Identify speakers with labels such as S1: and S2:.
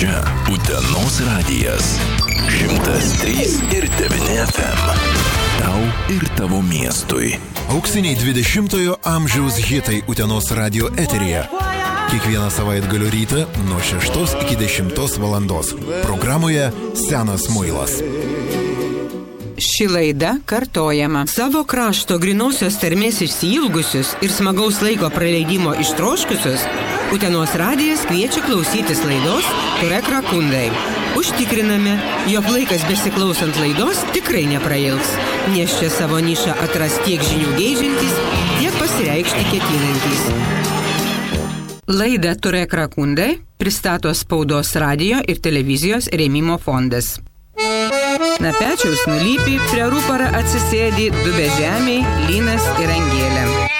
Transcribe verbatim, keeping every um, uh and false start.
S1: Čia Utenos radijas. šimtas trys ir devyni F M. Tau ir tavo miestui.
S2: Auksiniai dvidešimtojo amžiaus hitai Utenos radio eteryje. Kiekvieną savaitgalio rytą nuo šeštos iki dešimtos valandos. Programoje Senas muilas.
S3: Ši laida kartojama. Savo krašto grinosios tarmės išsiilgusius ir smagaus laiko praleidimo ištroškusius, Utenos radijas kviečia klausytis laidos Turek rakundai. Užtikriname, jog laikas besiklausant laidos tikrai neprailgs, nes čia savo nišą atras tiek žinių geidžiantys, tiek pasireikšti ketinantys. Laidą Turek rakundai pristato Spaudos radijo ir televizijos rėmimo fondas. Na pečiaus nulypi, prie rūpara atsisėdi du bežemiai, Linas ir Angelė.